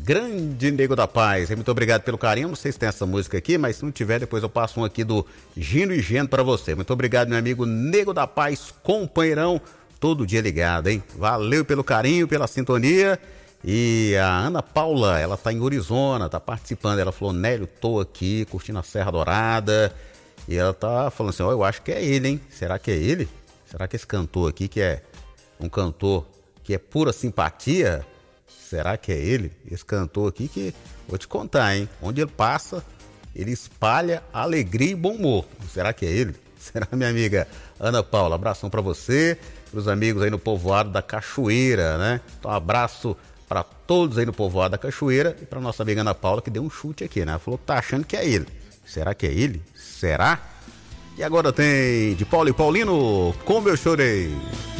Grande Nego da Paz, muito obrigado pelo carinho. Não sei se tem essa música aqui, mas se não tiver, depois eu passo um aqui do Gino e Geno pra você. Muito obrigado, meu amigo Nego da Paz, companheirão, todo dia ligado, hein? Valeu pelo carinho, pela sintonia. E a Ana Paula, ela tá em Orizona, tá participando. Ela falou: Nélio, tô aqui curtindo a Serra Dourada. E ela tá falando assim: ó, eu acho que é ele, hein? Será que é ele? Será que esse cantor aqui, que é um cantor que é pura simpatia, será que é ele? Esse cantor aqui que, vou te contar, hein? Onde ele passa, ele espalha alegria e bom humor. Será que é ele? Será, minha amiga Ana Paula? Abração pra você, pros amigos aí no povoado da Cachoeira, né? Então, um abraço pra todos aí no povoado da Cachoeira e pra nossa amiga Ana Paula, que deu um chute aqui, né? Ela falou que tá achando que é ele. Será que é ele? Será? E agora tem de Paulo e Paulino, Como Eu Chorei.